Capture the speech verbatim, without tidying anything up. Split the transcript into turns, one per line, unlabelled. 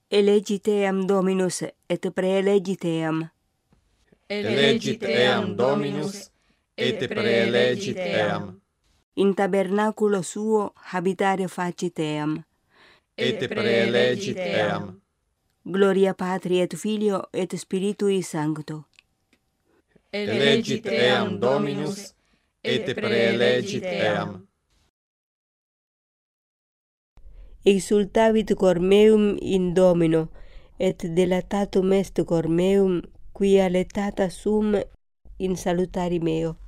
Elegit eam Dominus et praelegit eam.
Elegit eam Dominus et praelegit eam.
In tabernaculo suo habitare facit eam.
Et praelegit eam.
Gloria Patri et Filio et Spiritui Sancto.
Elegit eam Dominus et praelegit eam.
Exultavit cor meum in Domino, et delatatum est cor meum, quia letata sum in salutari meo.